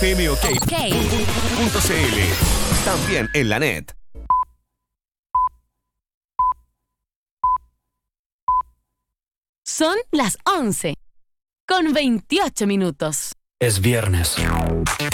fmok.cl. También en la net. Son las 11:28. Es viernes.